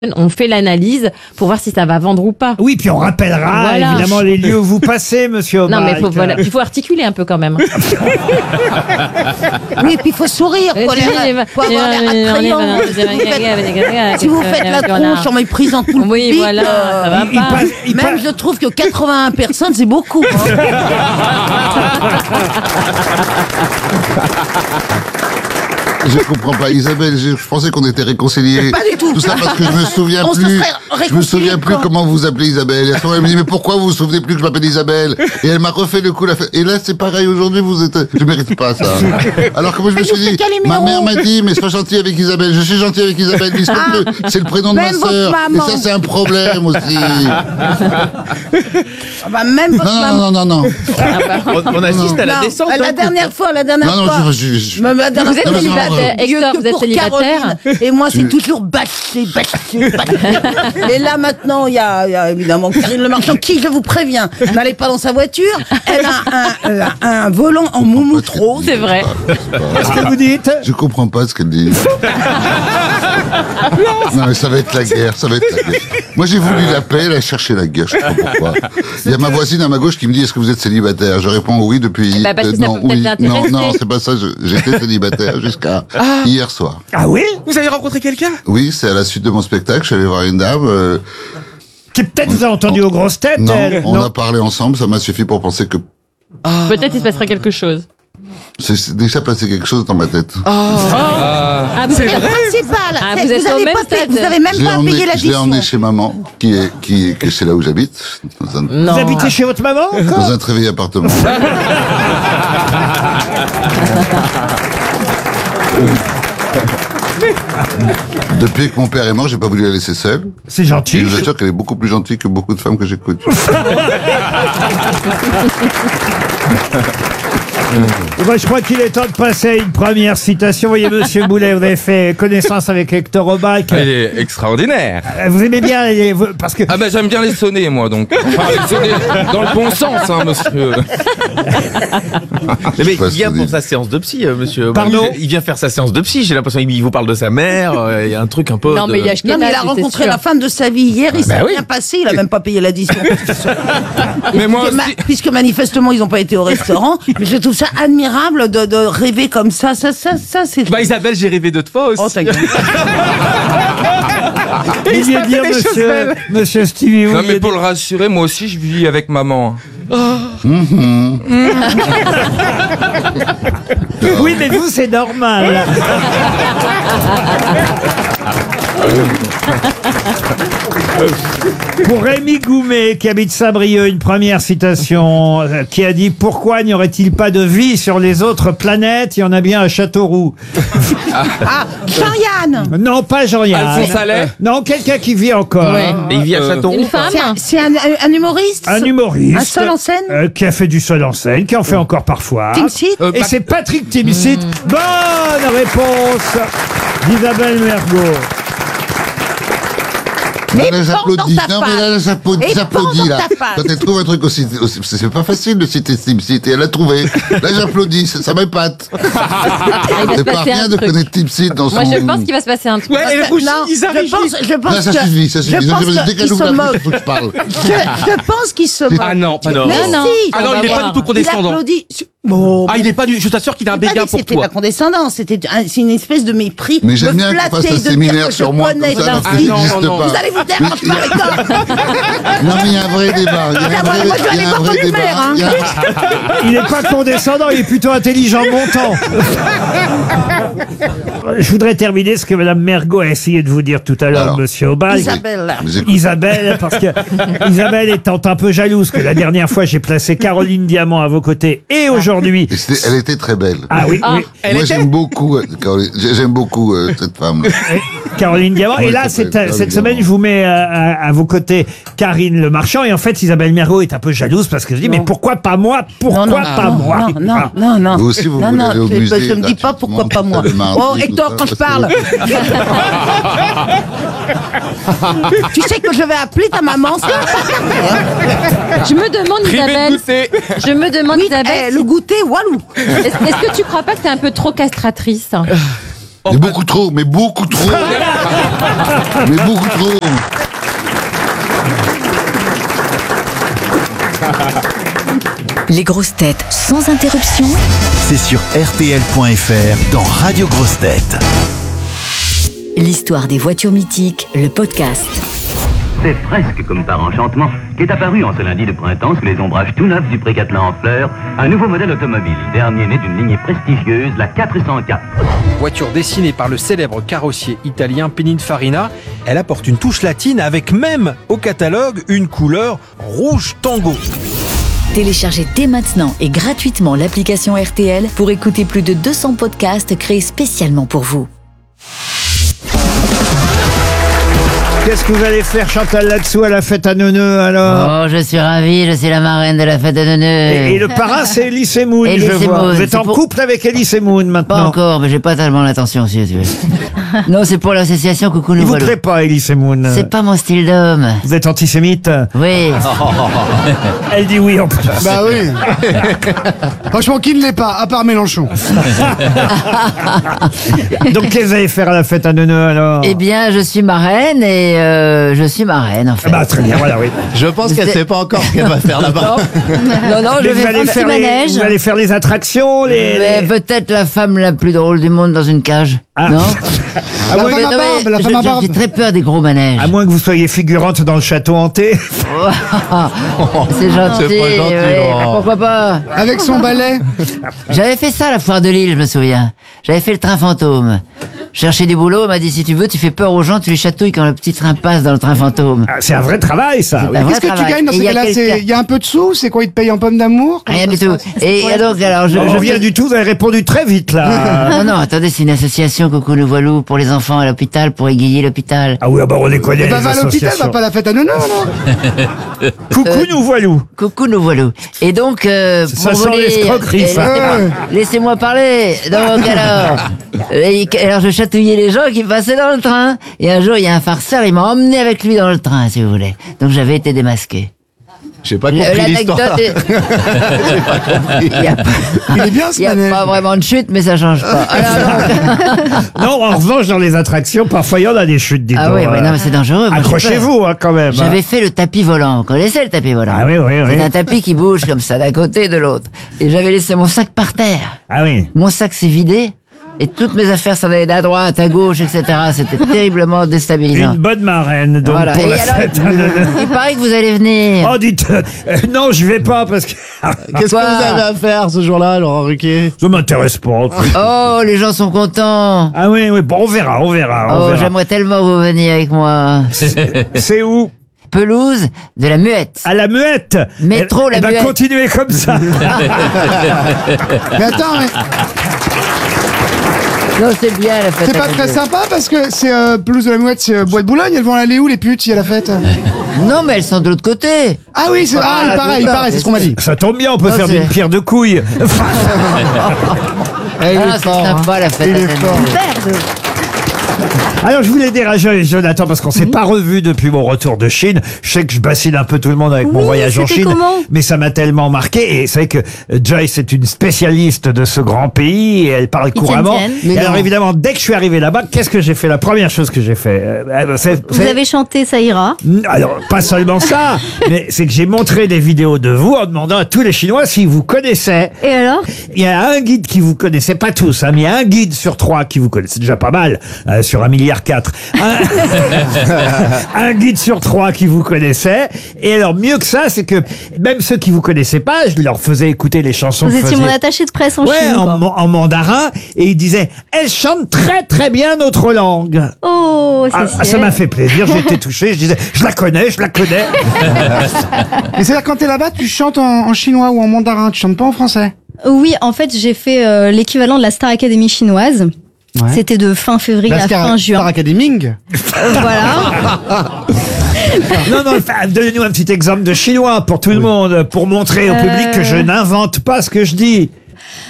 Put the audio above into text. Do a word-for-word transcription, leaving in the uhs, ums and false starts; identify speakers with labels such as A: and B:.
A: On fait l'analyse pour voir si ça va vendre ou pas.
B: Oui, puis on rappellera voilà. évidemment les lieux où vous passez, monsieur Aubrac.
A: Non, mais faut, voilà, il faut articuler un peu quand même.
C: Oui, et puis il faut sourire, faut, l'air, faut avoir l'air attrayant. Si vous faites la tronche en méprisant tout le
A: oui,
C: public,
A: voilà,
C: euh,
A: ça va
C: il,
A: pas.
C: Il passe, il même passe. Je trouve que quatre-vingt-un personnes, c'est beaucoup. Hein.
D: Je comprends pas, Isabelle. Je, je pensais qu'on était réconciliés.
C: Pas du tout.
D: Tout ça parce que je me souviens
C: On
D: plus. Je me souviens
C: quand?
D: plus comment vous appelez Isabelle. Et à ce moment, elle me dit mais pourquoi vous vous souvenez plus que je m'appelle Isabelle? Et elle m'a refait le coup. La Et là, c'est pareil. Aujourd'hui, vous êtes. Je mérite pas ça. Alors que moi, je me suis dit, ma mère m'a dit mais sois gentil avec Isabelle. Je suis gentil avec Isabelle. Mais ah, c'est le prénom de ma sœur. Et ça, c'est un problème aussi.
C: Bah, même votre
D: non,
C: maman.
D: non, non, non, non.
E: On, on assiste non, à la non, descente.
C: La dernière fois, la dernière
D: non,
C: fois.
D: Non, je, je, je...
C: La dernière
A: vous êtes
C: fois,
A: célibataire, Hector, vous êtes célibataire.
C: Et moi, c'est toujours bâché, bâché, bâché. Et là, maintenant, il y, y a évidemment Karine Le Marchand, qui, je vous préviens, n'allez pas dans sa voiture. Elle a un, un, un volant en moumoute rose.
A: C'est vrai.
B: Qu'est-ce que vous dites?
D: Je comprends pas ce qu'elle dit. Non, mais ça va être la guerre, ça va être la guerre. Moi, j'ai voulu la paix, elle a cherché la guerre, je sais pas pourquoi. Il y a ma voisine à ma gauche qui me dit, est-ce que vous êtes célibataire? Je réponds oui depuis...
A: Bah, parce que
D: euh,
A: ça
D: non,
A: peut
D: oui,
A: peut-être
D: non,
A: l'intéresser.
D: non, c'est pas ça, je- j'étais célibataire jusqu'à
E: Ah.
D: hier soir.
B: Ah oui?
E: Vous avez rencontré quelqu'un?
D: Oui, c'est à la suite de mon spectacle, je suis allé voir une dame... Euh,
B: Qui peut-être vous a entendu aux grosses têtes.
D: non,
B: elle.
D: on
B: non.
D: a parlé ensemble, ça m'a suffi pour penser que...
E: Ah.
A: Peut-être il se passerait quelque chose.
D: C'est c'est déjà passé quelque chose dans ma tête.
E: Ah.
A: Ah, vous
C: C'est
A: êtes
C: le principal.
A: Ah,
C: C'est-
A: vous êtes au
C: avez
A: même
C: pas payé-
A: stade.
C: vous avez même
D: Je l'ai
C: pas
D: emmené,
C: payé
D: je l'ai
C: l'addition.
D: emmené chez maman, qui est, qui, qui c'est là où j'habite, dans un,
A: Non.
B: Vous habitez chez votre maman encore?
D: dans un très vieil appartement. Depuis que mon père est mort, j'ai pas voulu la laisser seule.
B: C'est
D: Et
B: gentil.
D: je vous assure qu'elle est beaucoup plus gentille que beaucoup de femmes que j'écoute.
B: Moi, je crois qu'il est temps de passer à une première citation. Vous voyez, monsieur Boulet, vous avez fait connaissance avec Hector Aubrac.
F: Il est extraordinaire.
B: Euh, Vous aimez bien les... vous- parce que
F: Ah ben j'aime bien les sonner moi donc. Enfin les sonner dans le bon sens hein monsieur.
E: Mais
D: sais pas
E: il vient
D: ce que
E: pour
D: dit.
E: sa séance de psy, euh, monsieur.
B: Pardon
E: il, il vient faire sa séance de psy. J'ai l'impression qu'il vous parle de sa mère. euh, Il y a un truc un peu.
A: Non,
E: de-
A: mais il y a
C: Non, mais il a rencontré la femme de sa vie hier, il s'est
E: Bah oui.
C: bien passé, il a même pas payé l'addition.
F: Mais moi
C: Puisque, ma-
F: aussi.
C: puisque manifestement, ils n'ont pas été au restaurant. Mais je trouve ça admirable de, de rêver comme ça. Ça, ça, ça, c'est.
E: Bah Isabelle, j'ai rêvé de toi aussi.
C: Oh, ta gueule.
B: vous vouliez dire,
E: des choses
B: monsieur,
E: belles.
B: monsieur Stevie, vous
F: Non
B: vouliez
F: mais pour
B: dire-
F: le rassurer moi aussi je vis avec maman.
B: Oui, mais vous, c'est normal. Pour Rémi Goumet, qui habite Saint-Brieuc, une première citation, euh, qui a dit « Pourquoi n'y aurait-il pas de vie sur les autres planètes? Il y en a bien à Châteauroux.
C: Ah, Jean-Yann »
B: Non, pas Jean-Yann.
F: Alphonse Allais.
B: Non, quelqu'un qui vit encore.
A: Ouais.
E: Et il vit à
F: Euh,
E: Châteauroux.
A: Une femme.
C: C'est un, c'est un, un humoriste
B: Un humoriste.
C: Un seul en scène
B: euh, Qui a fait du seul en scène, qui en fait encore parfois.
C: Timsit
F: Euh,
B: Et
F: Pat-
B: c'est Patrick Timsit. Bonne réponse d'Isabelle Mergo.
C: Mais
D: Là, là,
C: porte dans
D: j'applaudis.
C: ta
D: Non, mais là, là, j'applaudis,
C: Et
D: j'applaudis,
C: porte
D: là.
C: dans ta face.
D: Quand elle trouve un truc aussi, aussi- c'est pas facile de citer Timsit, et elle a trouvé. Là, j'applaudis, ça, ça m'épate.
A: Il va se
D: C'est pas
A: passer
D: rien
A: un
D: de
A: truc.
D: connaître Timsit dans son...
A: Moi, je pense qu'il va se passer un truc.
E: Ouais, elle rougit,
C: Non,
E: Isa
C: je
E: rougit.
C: pense, je pense
D: Là, ça
C: que,
D: suffit, ça suffit.
C: je pense
D: Dès
C: que
D: qu'elle
C: il
D: ouvre
C: se
D: la bouche,
C: moque.
D: faut que je parle.
C: Je, je pense qu'il se moque.
E: Ah non, pas non.
C: Mais
A: non.
C: si,
E: Ah
A: On
E: non,
A: va
E: il est pas
A: voir.
E: du tout
C: il
E: condescendant.
C: applaudit. Bon,
E: Ah, il est pas du. Je t'assure qu'il a un
C: c'est pas
E: béguin
C: dit que
E: pour
C: c'était
E: toi.
C: pas condescendant, c'était un- c'est une espèce de mépris.
D: Mais j'aime
C: Me
D: bien qu'on
C: flatter
D: fasse un
C: de dire
D: séminaire
C: que je
D: sur moi,
C: connais
D: comme ça, alors que
C: Vinci.
D: je
E: non,
D: n'existe
E: non,
D: pas.
C: Vous allez vous taire quand je
D: Mais-
C: parle comme
D: Non, mais il y a un vrai débat. Il y a un
C: Ah, moi,
D: vrai,
C: moi, je vais
D: il y
C: aller
D: a un
C: voir
D: vrai
C: ton
D: débat.
C: humeur, hein.
D: Il y a-
B: Il n'est pas condescendant, il est plutôt intelligent montant. Je voudrais terminer ce que Mme Mergo a essayé de vous dire tout à l'heure,
D: Alors,
B: Monsieur Aubrac.
C: Isabelle.
D: Mais écoute,
B: Isabelle, parce que Isabelle étant un peu jalouse que la dernière fois j'ai placé Caroline Diamant à vos côtés et aujourd'hui.
D: et c'était- elle était très belle.
B: Ah oui, oui.
E: Elle
D: Moi,
E: était-
D: j'aime beaucoup, euh, Caroline- j'ai- j'aime beaucoup euh, cette femme.
B: Caroline Diamant.
D: Oui,
B: Et là,
D: c'est
B: cette,
D: vrai,
B: cette
D: Caroline
B: semaine,
D: Diamant.
B: je vous mets euh, à, à vos côtés Karine Le Marchand. Et en fait, Isabelle Mergo est un peu jalouse parce que je dis, mais pourquoi pas moi? Pourquoi
C: Non, non,
B: pas
C: non,
B: moi?
C: non, non,
B: Ah.
C: non, non.
D: Vous aussi, vous
C: non,
D: voulez
C: non,
D: aller au
C: je-
D: musée
C: je me dis pas pourquoi pas moi.
D: gratuitement, le mardi,
C: Oh,
D: tout
C: Hector,
D: ça,
C: quand je
D: parce
C: parle. Tu sais que je vais appeler ta maman. c'est pas
A: Je me demande,
E: Ribé de
A: Isabelle.
E: goûter.
A: Je me demande,
C: Oui,
A: Isabelle.
C: eh, le goûter, walou.
A: Est-ce est-ce que tu crois pas que t'es un peu trop castratrice?
D: Mais beaucoup trop, mais beaucoup trop. Mais beaucoup trop.
G: Les grosses têtes sans interruption.
H: C'est sur R T L point F R dans Radio Grosses Têtes.
G: L'histoire des voitures mythiques, le podcast.
I: C'est presque comme par enchantement qu'est apparu en ce lundi de printemps sous les ombrages tout neufs du Pré-Catelin en fleurs un nouveau modèle automobile, dernier né d'une lignée prestigieuse, la quatre cent quatre.
J: Voiture dessinée par le célèbre carrossier italien Pininfarina, elle apporte une touche latine avec même au catalogue une couleur rouge tango.
G: Téléchargez dès maintenant et gratuitement l'application R T L pour écouter plus de deux cents podcasts créés spécialement pour vous.
B: Qu'est-ce que vous allez faire, Chantal, là-dessous à la fête à Neuneu, alors?
K: Oh, je suis ravie, je suis la marraine de la fête de Neuneu.
B: Et, et le parrain, c'est Elie Semoun, je
K: Elie
B: vois.
K: Semoun,
B: Vous êtes
K: c'est
B: en
K: pour-
B: couple avec Elie Semoun, maintenant?
K: Pas encore, mais j'ai pas tellement l'intention, si tu veux. Non, c'est pour l'association Coucou
B: Il
K: nous
B: vous
K: voilà.
B: plaît pas, Elie Semoun?
K: C'est pas mon style d'homme.
B: Vous êtes antisémite?
K: Oui.
B: Elle dit oui, en plus.
L: Bah oui. Franchement, qui ne l'est pas, à part Mélenchon.
B: Donc, qu'est-ce que vous allez faire à la fête à Neuneu, alors?
K: Eh bien, je suis marraine et euh, je suis marraine, en fait.
B: Ah bah, très bien, voilà, oui.
E: Je pense qu'elle
K: C'est-
E: sait pas encore ce qu'elle va faire là-bas.
K: Non, non, je
B: Mais vous
K: vais
B: allez,
K: faire
B: faire
K: un petit
B: les,
K: manège.
B: vous allez faire les attractions, les...
K: Mais
B: les-
K: peut-être la femme la plus drôle du monde dans une cage.
B: Ah.
K: Non?
B: À
L: La
B: moins,
L: femme à
K: Non, mais
L: barbe, la
K: je-
L: femme à
K: je-
L: barbe.
K: J'ai très peur des gros manèges.
B: à moins que vous soyez figurante dans le château hanté.
K: C'est gentil.
E: C'est pas gentil,
K: oui,
E: Laurent.
K: pourquoi pas?
L: Avec son balai.
K: J'avais fait ça à la foire de Lille, je me souviens. J'avais fait le train fantôme. Je cherchais du boulot, on m'a dit si tu veux, tu fais peur aux gens, tu les chatouilles quand le petit train passe dans le train fantôme.
B: Ah, c'est un vrai travail, ça. oui.
K: Un vrai
L: Qu'est-ce que tu
K: travail.
L: gagnes dans
K: Et
L: ces
K: il y a
L: cas-là?
K: quelqu'un-
L: C'est- Il y a un peu de sous? C'est quoi? Ils te payent en pommes d'amour?
K: Rien du tout. Et donc, alors, je,
B: On
K: je
B: revient
K: fais-
B: du tout, vous avez répondu très vite, là.
K: Non, non, attendez, c'est une association Coucou nous voilou pour les enfants à l'hôpital, pour égayer l'hôpital.
B: Ah oui, ah bah on les connaît,
L: Eh ben,
B: les
L: va à l'hôpital,
B: associations.
L: va pas à la fête à Neuneu, non?
B: Coucou, nous voilou.
K: Coucou nous voilou. Et donc, euh,
B: Ça
K: pour
B: sent
K: vous dire-
B: l'escroquerie,
K: et
B: ça.
K: laissez- Laissez-moi parler. Donc, alors, et- alors, je chatouillais les gens qui passaient dans le train. Et un jour, il y a un farceur, il m'a emmené avec lui dans le train, si vous voulez. Donc, j'avais été démasqué.
E: J'ai pas
K: Le-
E: compris l'histoire.
K: L'anecdote est- Il n'y a, pas-
L: Il est bien, ce
K: il y a
L: manège.
K: pas vraiment de chute, mais ça change pas. Alors, donc-
B: Non, en revanche, dans les attractions, parfois, il y en a des chutes, dites
K: Ah
B: donc.
K: oui, oui, non, mais c'est dangereux. moi, j'ai peur.
B: Accrochez-vous, hein, quand même.
K: J'avais fait le tapis volant. Vous connaissez le tapis volant?
B: Ah oui, oui, oui.
K: C'est un tapis qui bouge comme ça, d'un côté et de l'autre. Et j'avais laissé mon sac par terre.
B: Ah oui.
K: Mon sac s'est vidé. Et toutes mes affaires s'en allaient à droite, à gauche, et cetera. C'était terriblement déstabilisant.
B: Une bonne marraine, donc,
K: Voilà.
B: pour
K: Et
B: la
K: alors,
B: fête.
K: il paraît que vous allez venir.
B: Oh, dites, euh, non, je vais pas parce que
E: Qu'est-ce
K: Quoi
E: que vous avez à faire ce jour-là, Laurent Ruquier?
B: ça m'intéresse pas.
K: Oh, les gens sont contents.
B: Ah oui, oui, bon, on verra, on verra, on
K: Oh,
B: verra.
K: j'aimerais tellement vous venir avec moi.
B: C'est où?
K: Pelouse de la Muette.
B: À la Muette.
K: Métro,
B: Eh-
K: la
B: eh ben,
K: Muette.
B: continuez comme ça.
L: Mais attends, mais
K: Non, c'est bien la fête.
L: c'est
K: à
L: pas très
K: Pelouse.
L: sympa parce que c'est euh, pelouse de la Mouette, c'est euh, Bois de Boulogne. Elles vont aller où, les putes, s'il y a la fête?
K: Non, mais elles sont de l'autre côté.
L: Ah oui, c'est ah, il paraît, il paraît, c'est ce qu'on m'a dit.
B: Ça tombe bien, on peut
K: Non,
B: faire
K: c'est-
B: d'une pierre deux couilles.
L: Eh, il
K: Ah,
L: est
K: c'est
L: fort,
K: sympa
L: hein.
K: la fête
L: Il
K: à
L: est
K: Pelouse.
L: fort.
B: Alors, je voulais dire à Jo- Jonathan, parce qu'on s'est pas revu depuis mon retour de Chine. Je sais que je bassine un peu tout le monde avec mon
A: Oui,
B: voyage en
A: c'était
B: Chine.
A: comment
B: Mais ça m'a tellement marqué. Et c'est vrai que euh, Joyce est une spécialiste de ce grand pays. Et elle parle
A: Ils tiennent
B: couramment.
A: bien.
B: Et
L: Mais
B: alors,
L: non.
B: évidemment, dès que je suis arrivé là-bas, qu'est-ce que j'ai fait? La première chose que j'ai fait, euh, euh, c'est-
A: Vous
B: c'est-
A: avez chanté Ça ira.
B: Alors, pas seulement ça, mais c'est que j'ai montré des vidéos de vous en demandant à tous les Chinois s'ils vous connaissaient.
A: Et alors?
B: Il y a un guide qui vous connaissait, pas tous, hein, mais il y a un guide sur trois qui vous connaît. C'est déjà pas mal, euh, sur un milliard quatre. Un, un guide sur trois qui vous connaissait. Et alors, mieux que ça, c'est que même ceux qui vous connaissaient pas, je leur faisais écouter les chansons
A: Vous
B: que
A: étiez
B: faisait-
A: mon attaché de presse en
B: Ouais,
A: Chine.
B: en,
A: quoi.
B: man- en mandarin, et il disait, elle chante très très bien notre langue.
A: Oh, c'est
B: Ah, ah, ça m'a fait plaisir, j'étais touché, je disais, je la connais, je la connais.
L: Et c'est-à-dire, quand t'es là-bas, tu chantes en, en chinois ou en mandarin, tu chantes pas en français?
A: Oui, en fait, j'ai fait euh, l'équivalent de la Star Academy chinoise.
L: Ouais.
A: C'était de fin février
L: La
A: à
L: Star,
A: fin
L: Star
A: juin.
L: Academy.
A: Euh, voilà.
B: Non, non, enfin, donnez-nous un petit exemple de chinois pour tout le monde, pour montrer au public que je n'invente pas ce que je dis.